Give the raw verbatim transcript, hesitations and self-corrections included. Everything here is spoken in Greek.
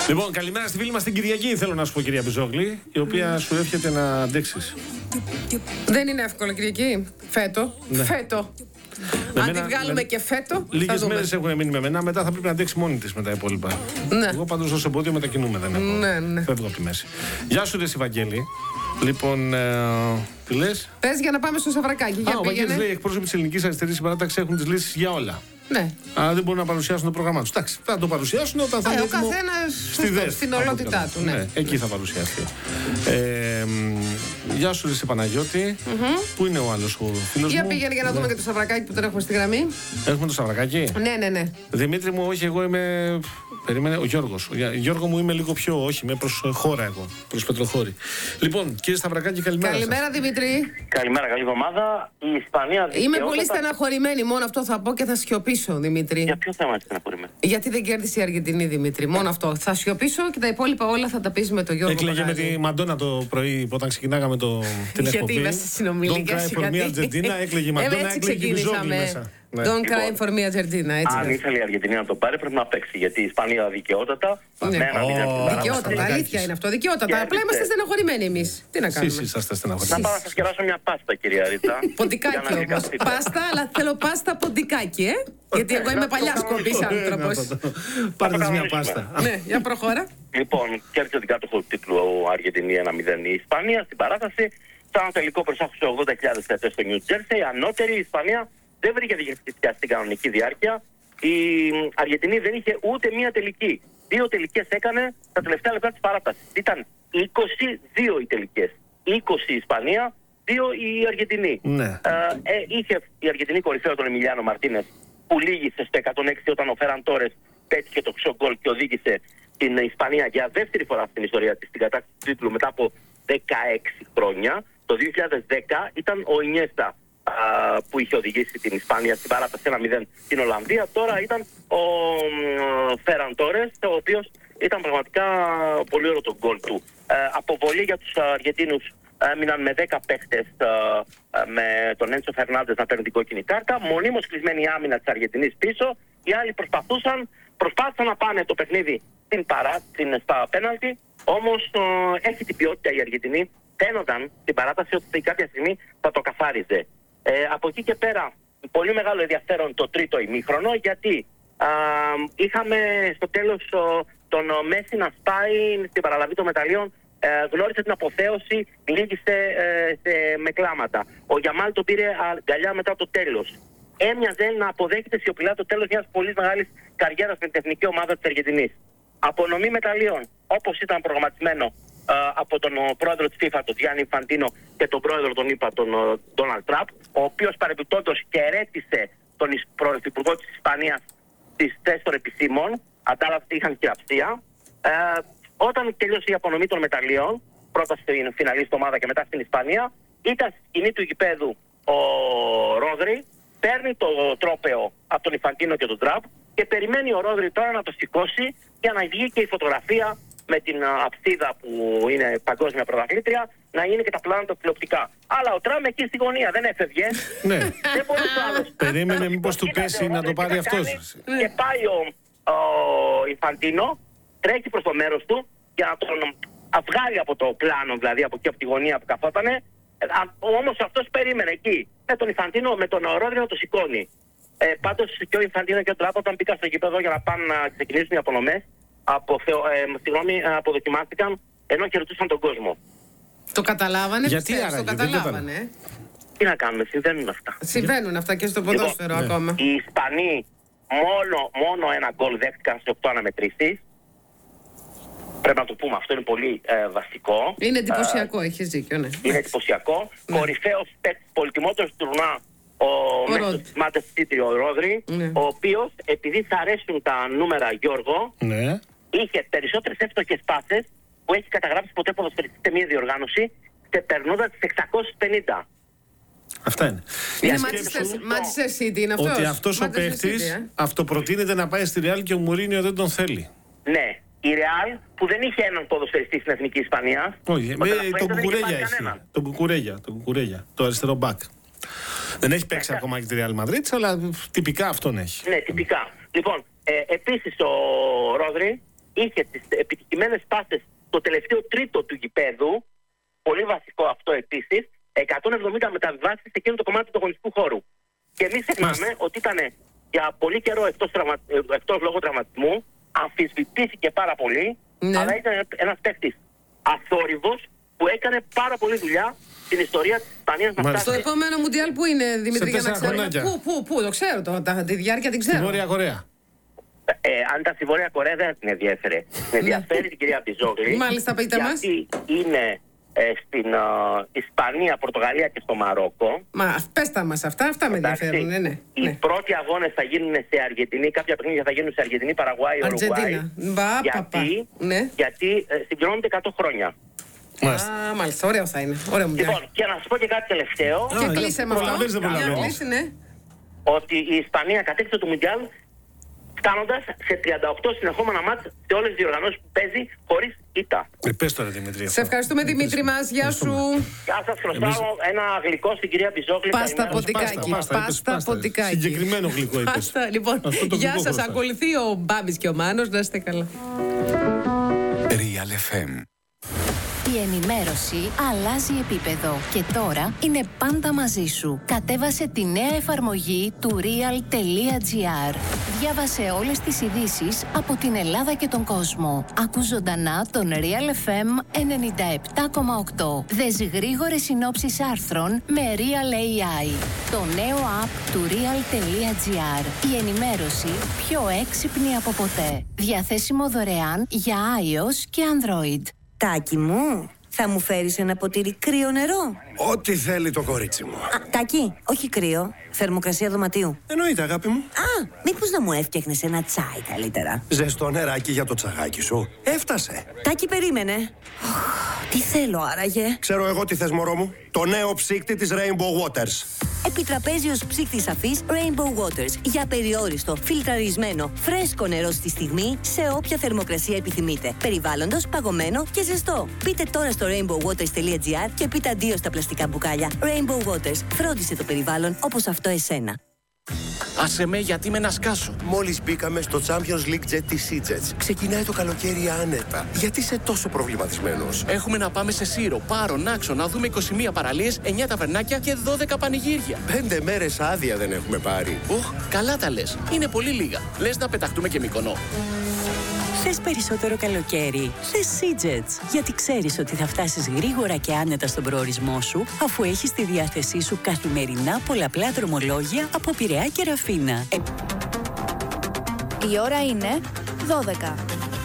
Λοιπόν, καλημέρα στη φίλη μας την Κυριακή, θέλω να σου πω, κυρία Μπιζόγλη, η οποία σου εύχεται να αντέξεις. Δεν είναι εύκολο, Κυριακή. Φέτο. Ναι. Φέτο. Με Αν μένα, τη βγάλουμε με... και φέτο. Λίγες μέρες έχουν μείνει με μένα, μετά θα πρέπει να αντέξει μόνη της με τα υπόλοιπα. Ναι. Εγώ πάντως ως εμπόδιο μετακινούμε, δεν έχω. Ναι, ναι. Φεύγω από τη μέση. Γεια σου, ρε Βαγγέλη. Λοιπόν, ε, τι λες? Πες για να πάμε στο Σαβρακάκι. Για Α, ο Βαγγέλης λέει: εκπρόσωποι της Ελληνικής Αριστερής Συμπαράταξης έχουν τις λύσεις για όλα. Ναι. Αλλά δεν μπορούν να παρουσιάσουν το πρόγραμμά τους. Εντάξει, θα το παρουσιάσουν όταν θα είναι. Ε, ο καθένας στην ολότητά του. Ναι. Ναι, εκεί θα παρουσιαστεί. Ε, γεια σου, Λύση Παναγιώτη. Mm-hmm. Πού είναι ο άλλος ο φίλος για μου? πήγαινε για να δούμε ναι. και το Σαβρακάκι που τον έχουμε στη γραμμή. Έχουμε το Σαβρακάκι. Ναι, ναι, ναι. Δημήτρη μου, όχι, εγώ είμαι. Περίμενε, ο Γιώργος. Γιώργο μου, είμαι λίγο πιο, όχι, είμαι προς χώρα εγώ. Προς Πετροχώρη. Λοιπόν, κύριε Σταυρακάκη, καλημέρα. Καλημέρα, σας. Δημήτρη. Καλημέρα, καλή εβδομάδα. Η Ισπανία δικαιώτα... Είμαι πολύ στεναχωρημένη, μόνο αυτό θα πω και θα σιωπήσω, Δημήτρη. Για ποιο θέμα είσαι στεναχωρημένη? Γιατί δεν κέρδισε η Αργεντινή, Δημήτρη. Μόνο αυτό. Θα σιωπήσω και τα υπόλοιπα όλα θα τα πει με τον Γιώργο. Έκλαιγε με τη Μαντόνα το πρωί όταν ξεκινάγαμε το, την εκπομπή. Γιατί είμαστε συνομιλικές. Don't cry for me, Αργεντίνα. Έκλαιγε η Μαντόνα, έκλαιγε η Μπιζόγλη μέσα. Ναι. Don't cry for me, Argentina. Έτσι. Αν ήθελε η Αργεντινή να το πάρει, πρέπει να παίξει. Γιατί η Ισπανία δικαιότατα. Ναι. Ναι, oh, δικαιότατα, αλήθεια είναι αυτό. Δικαιότατα. Απλά είμαστε στεναχωρημένοι εμείς. Τι να κάνουμε. Εσείς είσαστε στεναχωρημένοι. Να πάω να σας κεράσω μια πάστα, κυρία Ρίτα. Ποντικάκι όμως. Πάστα, αλλά θέλω πάστα ποντικάκι, ε. Γιατί εγώ είμαι παλιά σκοπής άνθρωπος. Πάρτε μια πάστα. Ναι, για προχώρα. Λοιπόν, κέρδισε την κάτοχο του τίτλου Αργεντινή ένα μηδέν η Ισπανία στην παράταση. Σαν τελικό προσάχουσε ογδόντα χιλιάδες θεατές στο Νιου Τζέρσεϊ. Ανώτερη η Ισπανία δεν βρήκε διεκδικητικά στην κανονική διάρκεια. Η Αργεντινή δεν είχε ούτε μία τελική. Δύο τελικές έκανε τα τελευταία λεπτά της παράτασης. Ήταν είκοσι δύο οι τελικές. είκοσι η Ισπανία, δύο η Αργεντινή. Ναι. Ε, ε, είχε η Αργεντινή κορυφαίο τον Εμιλιάνο Μαρτίνες που λύγησε στο εκατόν έξι όταν ο Φέραν Τόρες πέτυχε το χρυσό γκολ και οδήγησε την Ισπανία για δεύτερη φορά στην ιστορία της στην κατάκτηση του τίτλου μετά από δεκαέξι χρόνια. Το δύο χιλιάδες δέκα ήταν ο Ινιέστα που είχε οδηγήσει την Ισπανία στην παράταση ένα μηδέν στην Ολλανδία. Τώρα ήταν ο Φέραν Τόρες, ο οποίος ήταν πραγματικά πολύ ωραίο το γκολ του. Ε, αποβολή για τους Αργεντίνους έμειναν με δέκα παίχτες, με τον Έντσο Φερνάντες να παίρνει την κόκκινη κάρτα. Μονίμως κλεισμένη η άμυνα της Αργεντινής πίσω. Οι άλλοι προσπαθούσαν, προσπάθησαν να πάνε το παιχνίδι στην παρά, στην, στα πέναλτι. Όμως ε, έχει την ποιότητα η Αργεντινή. Φαίνονταν στην παράταση ότι κάποια στιγμή θα το καθάριζε. Ε, από εκεί και πέρα, πολύ μεγάλο ενδιαφέρον το τρίτο ημίχρονο, γιατί α, είχαμε στο τέλος ο, τον Μέση να σπάει στην παραλαβή των μεταλλίων, ε, γνώρισε την αποθέωση, λύγησε ε, σε, με κλάματα. Ο Γιαμάλ το πήρε αγκαλιά μετά το τέλος. Έμοιαζε να αποδέχεται σιωπηλά το τέλος μιας πολύ μεγάλης καριέρας με την εθνική ομάδα της Αργεντινής. Απονομή μεταλλίων, όπως ήταν προγραμματισμένο από τον πρόεδρο της FIFA, τον Γιάννη Ινφαντίνο, και τον πρόεδρο τον είπα, τον Ντόναλντ Τραμπ, ο οποίος παρεμπιπτόντως χαιρέτησε τον πρωθυπουργό της Ισπανίας στις θέσεις των επισήμων, αντάλλαγμα είχαν χειραψία. Ε, όταν τελείωσε η απονομή των μεταλλίων, πρώτα στην φιναλίστη ομάδα και μετά στην Ισπανία, ήταν στη σκηνή του γηπέδου ο Ρόδρυ, παίρνει το τρόπαιο από τον Ινφαντίνο και τον Τραμπ και περιμένει ο Ρόδρυ τώρα να το σηκώσει για να βγει και η φωτογραφία με την αψίδα που είναι παγκόσμια πρωταθλήτρια, να είναι και τα πλάνα τα τηλεοπτικά. Αλλά ο Τραμ εκεί στη γωνία δεν έφευγε. Ναι. Δεν μπορούσε άλλος. Περίμενε μήπως του πέσει να το πάρει αυτός. Και πάει ο, ο Ινφαντίνο, τρέχει προς το μέρος του για να τον βγάλει από το πλάνο, δηλαδή από εκεί από τη γωνία που καθότανε. Όμως αυτός περίμενε εκεί. Με τον Ινφαντίνο, με τον Ρόδρυ να το σηκώνει. Ε, πάντως και ο Ινφαντίνο και ο Τραμ όταν μπήκαν στο γήπεδο για να πάνε να ξεκινήσουν οι απονομές, Από, ε, συγγνώμη, αποδοκιμάστηκαν ενώ χαιρετούσαν τον κόσμο. Το καταλάβανε, γιατί πιστεύεις, άραγε, το καταλάβανε. Τι να κάνουμε, συμβαίνουν αυτά. Συμβαίνουν αυτά και στο ποδόσφαιρο λοιπόν, ακόμα. Οι Ισπανοί μόνο, μόνο ένα γκολ δέχτηκαν σε οκτώ αναμετρήσεις. Πρέπει να το πούμε, αυτό είναι πολύ ε, βασικό. Είναι εντυπωσιακό, ε, έχεις δίκιο, ναι. Είναι εντυπωσιακό. Ναι. Κορυφαίος παίκτης, πολυτιμότερος του τουρνά, ο Manchester City, ο Ρόδρυ, ναι. Ο οποίος, επειδή θα αρέσουν τα νούμερα, Γιώργο, ναι. είχε περισσότερες εύστοχες πάσες που έχει καταγράψει ποτέ ποδοσφαιριστής σε μία διοργάνωση και περνώντας τις εξακόσιες πενήντα. Αυτά είναι. Είναι Manchester City, είναι αυτός. Ότι αυτός ο παίχτης ε? αυτοπροτείνεται να πάει στη Real και ο Μουρίνιο δεν τον θέλει. Ναι. Η Real που δεν είχε έναν ποδοσφαιριστή στην εθνική Ισπανία. Όχι, με, τον Κουκουρέγια έχει. Τον Κουκουρέγια, τον Κουκουρέγια, το αριστερό μπακ. Δεν έχει παίξει ακόμα και τη Real Madrid, αλλά τυπικά αυτόν έχει. Ναι, τυπικά. Λοιπόν, ε, επίσης ο Ρόδρυ είχε τις επιτυχίες στοχευμένες πάσες στο τελευταίο τρίτο του γηπέδου. Πολύ βασικό αυτό επίσης. εκατόν εβδομήντα μεταβιβάσεις σε εκείνο το κομμάτι του αγωνιστικού χώρου. Και μην ξεχνάμε ότι ήταν για πολύ καιρό εκτός, τραυμα... εκτός λόγω τραυματισμού. Αμφισβητήθηκε πάρα πολύ. Ναι. Αλλά ήταν ένας παίκτης αθόρυβος που έκανε πάρα πολλή δουλειά στην ιστορία της Ισπανίας. Στο επόμενο Μουντιάλ που είναι, Δημήτρη, για να ξέρουμε. Πού, πού, πού, το ξέρω, το, τα, τη διάρκεια την ξέρω. Στη Βόρεια Κορέα. Ε, αν ήταν στη Βόρεια Κορέα δεν την ενδιαφέρει. Την ενδιαφέρει την κυρία Μπιζόγλη. Μάλιστα, πείτε μας. Γιατί είναι ε, στην uh, Ισπανία, Πορτογαλία και στο Μαρόκο. Μα πες τα μας αυτά, αυτά με ενδιαφέρουν. Ναι, ναι. Οι ναι. πρώτοι αγώνες θα γίνουν σε Αργεντινή, κάποια παιχνίδια θα γίνουν σε Αργεντινή, Παραγουάη, Ουρουγουάη. Γιατί, ναι. γιατί ε, συμπληρώνονται εκατό χρόνια. Μάλιστα. Α, μάλιστα, ωραίο θα είναι. Ωραίο μου λοιπόν, και να σας πω και κάτι τελευταίο. Και κλείσε με αυτό. Ότι η Ισπανία κατέκτησε το Μουντιάλ φτάνοντας σε τριάντα οκτώ συνεχόμενα μάτς σε όλες τις διοργανώσεις που παίζει χωρίς ήττα. Ε, πες τώρα, Δημήτρη. Σε ευχαριστούμε, Δημήτρη μας. Γεια σου. Γεια σας, χρωστάω ένα γλυκό στην κυρία Μπιζόγλη. Πάστα ποτικάκι. Πάστα ποτικάκι. Συγκεκριμένο γλυκό είπες. Λοιπόν, γεια σας. Ακολουθεί ο Μπάμπης και ο Μάνος. Να είστε καλά. Real εφ εμ. Η ενημέρωση αλλάζει επίπεδο και τώρα είναι πάντα μαζί σου. Κατέβασε τη νέα εφαρμογή του real.gr. Διάβασε όλες τις ειδήσεις από την Ελλάδα και τον κόσμο. Ακού ζωντανά τον Real εφ εμ ενενήντα επτά κόμμα οκτώ. Δες γρήγορες συνόψεις άρθρων με Real έι άι. Το νέο app του real.gr. Η ενημέρωση πιο έξυπνη από ποτέ. Διαθέσιμο δωρεάν για iOS και Android. Τάκη μου, θα μου φέρεις ένα ποτήρι κρύο νερό? Ό,τι θέλει το κορίτσι μου. Α, Τάκη, όχι κρύο, θερμοκρασία δωματίου. Εννοείται, αγάπη μου. Α, μήπως να μου έφτιαχνες ένα τσάι καλύτερα? Ζεστό νεράκι για το τσαγάκι σου. Έφτασε. Τάκη, περίμενε. Τι θέλω άραγε? Ξέρω εγώ τι θες, μωρό μου. Το νέο ψύκτη της Rainbow Waters. Επιτραπέζιος ψύκτης αφής Rainbow Waters. Για περιόριστο, φιλτραρισμένο, φρέσκο νερό στη στιγμή, σε όποια θερμοκρασία επιθυμείτε. Περιβάλλοντος, παγωμένο και ζεστό. Πείτε τώρα στο rainbow waters τελεία gr και πείτε αντίο στα πλαστικά μπουκάλια. Rainbow Waters. Φρόντισε το περιβάλλον όπως αυτό εσένα. Άσε με, γιατί με να σκάσω. Μόλις μπήκαμε στο Champions League Jet της SeaJets. Ξεκινάει το καλοκαίρι άνετα. Γιατί είσαι τόσο προβληματισμένος? Έχουμε να πάμε σε Σύρο, Πάρο, Νάξο, να δούμε είκοσι μία παραλίες, εννιά ταβερνάκια και δώδεκα πανηγύρια. Πέντε μέρες άδεια δεν έχουμε πάρει. Οχ, καλά τα λες. Είναι πολύ λίγα. Λες να πεταχτούμε και Μυκονό. Θες περισσότερο καλοκαίρι? Θες SeaJets. Γιατί ξέρεις ότι θα φτάσεις γρήγορα και άνετα στον προορισμό σου, αφού έχεις στη διάθεσή σου καθημερινά πολλαπλά δρομολόγια από Πειραιά και Ραφίνα. Η ώρα είναι δώδεκα.